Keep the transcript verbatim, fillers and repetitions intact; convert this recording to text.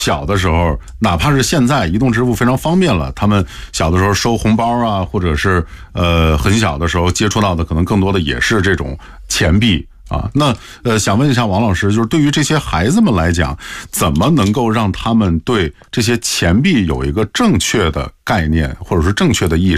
小的时候，哪怕是现在移动支付非常方便了，他们小的时候收红包啊，或者是呃很小的时候接触到的可能更多的也是这种钱币啊。那呃想问一下王老师，就是对于这些孩子们来讲，怎么能够让他们对这些钱币有一个正确的概念，或者是正确的意识？